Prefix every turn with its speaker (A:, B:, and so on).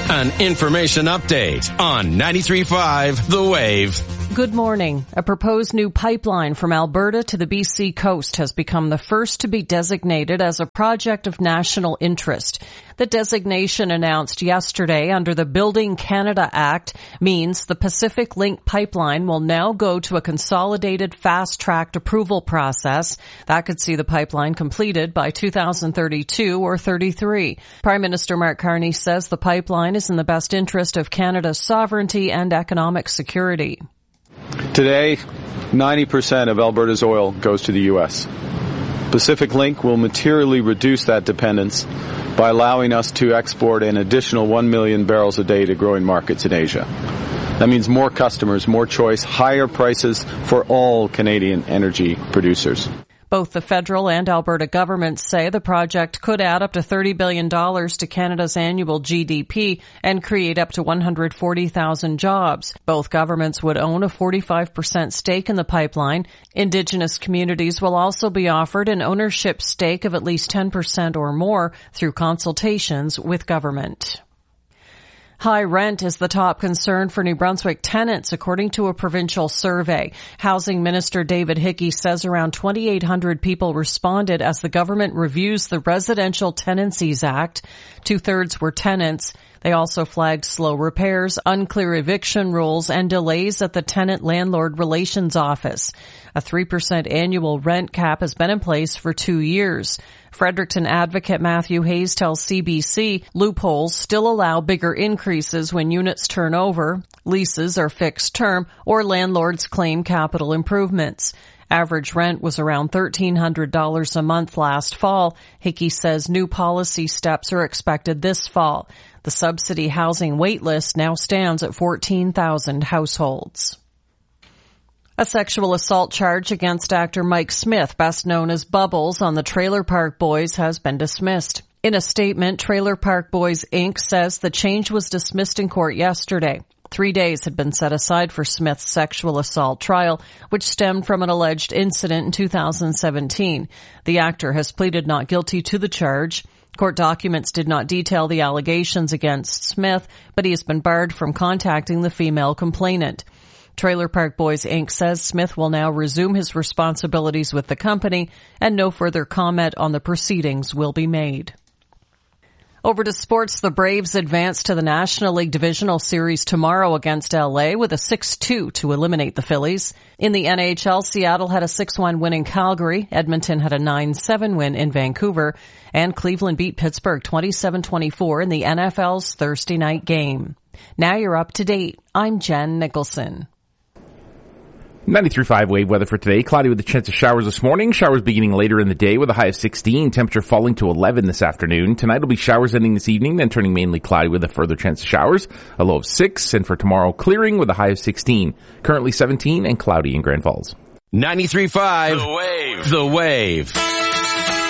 A: An information update on 93.5 The Wave.
B: Good morning. A proposed new pipeline from Alberta to the BC coast has become the first to be designated as a project of national interest. The designation announced yesterday under the Building Canada Act means the Pacific Link pipeline will now go to a consolidated fast-tracked approval process that could see the pipeline completed by 2032 or 33. Prime Minister Mark Carney says the pipeline is in the best interest of Canada's sovereignty and economic security.
C: Today, 90% of Alberta's oil goes to the U.S. Pacific Link will materially reduce that dependence by allowing us to export an additional 1 million barrels a day to growing markets in Asia. That means more customers, more choice, higher prices for all Canadian energy producers.
B: Both the federal and Alberta governments say the project could add up to $30 billion to Canada's annual GDP and create up to 140,000 jobs. Both governments would own a 45% stake in the pipeline. Indigenous communities will also be offered an ownership stake of at least 10% or more through consultations with government. High rent is the top concern for New Brunswick tenants, according to a provincial survey. Housing Minister David Hickey says around 2,800 people responded as the government reviews the Residential Tenancies Act. 2/3 were tenants. They also flagged slow repairs, unclear eviction rules, and delays at the Tenant-Landlord Relations Office. A 3% annual rent cap has been in place for 2 years. Fredericton advocate Matthew Hayes tells CBC loopholes still allow bigger increases when units turn over, leases are fixed term, or landlords claim capital improvements. Average rent was around $1,300 a month last fall. Hickey says new policy steps are expected this fall. The subsidy housing wait list now stands at 14,000 households. A sexual assault charge against actor Mike Smith, best known as Bubbles, on the Trailer Park Boys has been dismissed. In a statement, Trailer Park Boys, Inc. says the change was dismissed in court yesterday. 3 days had been set aside for Smith's sexual assault trial, which stemmed from an alleged incident in 2017. The actor has pleaded not guilty to the charge. Court documents did not detail the allegations against Smith, but he has been barred from contacting the female complainant. Trailer Park Boys, Inc. says Smith will now resume his responsibilities with the company, and no further comment on the proceedings will be made. Over to sports, the Braves advance to the National League Divisional Series tomorrow against LA with a 6-2 to eliminate the Phillies. In the NHL, Seattle had a 6-1 win in Calgary, Edmonton had a 9-7 win in Vancouver, and Cleveland beat Pittsburgh 27-24 in the NFL's Thursday night game. Now you're up to date. I'm Jen Nicholson.
D: 93.5 Wave weather for today. Cloudy with a chance of showers this morning. Showers beginning later in the day with a high of 16. Temperature falling to 11 this afternoon. Tonight will be showers ending this evening, then turning mainly cloudy with a further chance of showers. A low of 6. And for tomorrow, clearing with a high of 16. Currently 17 and cloudy in Grand Falls.
A: 93.5 The Wave. The Wave.